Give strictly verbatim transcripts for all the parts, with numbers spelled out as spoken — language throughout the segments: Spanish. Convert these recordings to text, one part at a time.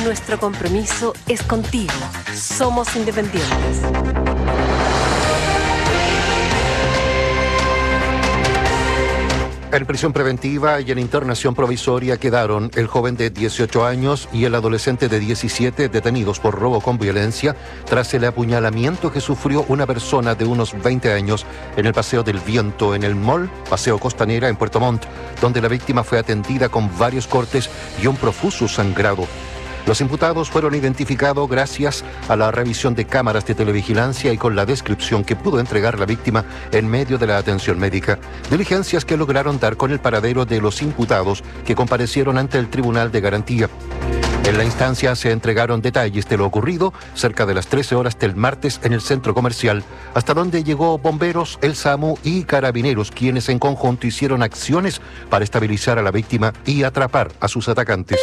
Nuestro compromiso es contigo. Somos independientes. En prisión preventiva y en internación provisoria quedaron el joven de dieciocho años y el adolescente de diecisiete detenidos por robo con violencia tras el apuñalamiento que sufrió una persona de unos veinte años en el Paseo del Viento, en el mall Paseo Costanera en Puerto Montt, donde la víctima fue atendida con varios cortes y un profuso sangrado. Los imputados fueron identificados gracias a la revisión de cámaras de televigilancia y con la descripción que pudo entregar la víctima en medio de la atención médica. Diligencias que lograron dar con el paradero de los imputados que comparecieron ante el Tribunal de Garantía. En la instancia se entregaron detalles de lo ocurrido cerca de las trece horas del martes en el centro comercial, hasta donde llegó bomberos, el SAMU y carabineros, quienes en conjunto hicieron acciones para estabilizar a la víctima y atrapar a sus atacantes.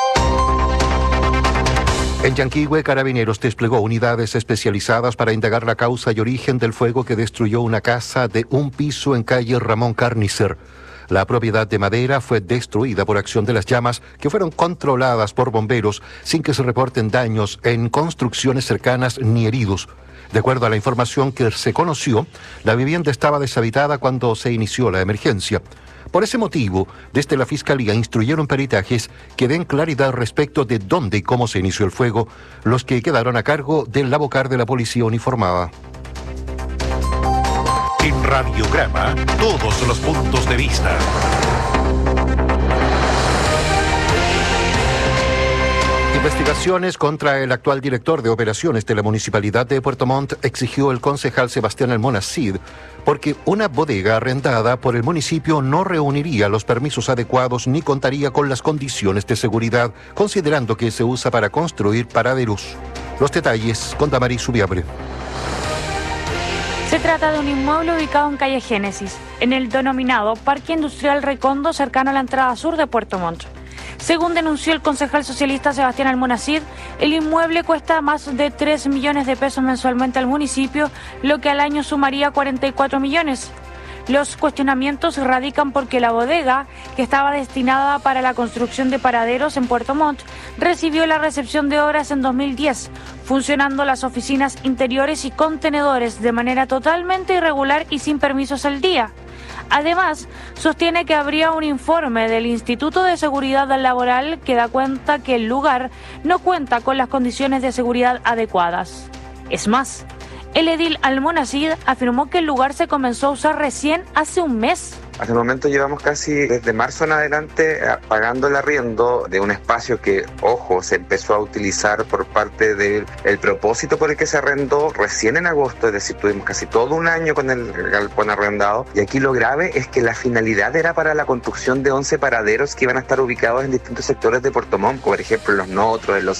En Yanquihue, Carabineros desplegó unidades especializadas para indagar la causa y origen del fuego que destruyó una casa de un piso en calle Ramón Carnicer. La propiedad de madera fue destruida por acción de las llamas, que fueron controladas por bomberos sin que se reporten daños en construcciones cercanas ni heridos. De acuerdo a la información que se conoció, la vivienda estaba deshabitada cuando se inició la emergencia. Por ese motivo, desde la Fiscalía instruyeron peritajes que den claridad respecto de dónde y cómo se inició el fuego, los que quedaron a cargo del labocar de la policía uniformada. En Radiograma, todos los puntos de vista. Investigaciones contra el actual director de operaciones de la Municipalidad de Puerto Montt exigió el concejal Sebastián Almonacid, porque una bodega arrendada por el municipio no reuniría los permisos adecuados ni contaría con las condiciones de seguridad, considerando que se usa para construir paraderos. Los detalles con Damaris Subiabre. Se trata de un inmueble ubicado en calle Génesis, en el denominado Parque Industrial Recondo, cercano a la entrada sur de Puerto Montt. Según denunció el concejal socialista Sebastián Almonacid, el inmueble cuesta más de tres millones de pesos mensualmente al municipio, lo que al año sumaría cuarenta y cuatro millones. Los cuestionamientos radican porque la bodega, que estaba destinada para la construcción de paraderos en Puerto Montt, recibió la recepción de obras en dos mil diez, funcionando las oficinas interiores y contenedores de manera totalmente irregular y sin permisos al día. Además, sostiene que habría un informe del Instituto de Seguridad Laboral que da cuenta que el lugar no cuenta con las condiciones de seguridad adecuadas. Es más, el edil Almonacid afirmó que el lugar se comenzó a usar recién hace un mes. Hasta el momento llevamos casi desde marzo en adelante pagando el arriendo de un espacio que, ojo, se empezó a utilizar por parte del el propósito por el que se arrendó recién en agosto, es decir, tuvimos casi todo un año con el galpón arrendado. Y aquí lo grave es que la finalidad era para la construcción de once paraderos que iban a estar ubicados en distintos sectores de Puerto Montt, por ejemplo en Los Notros, en Los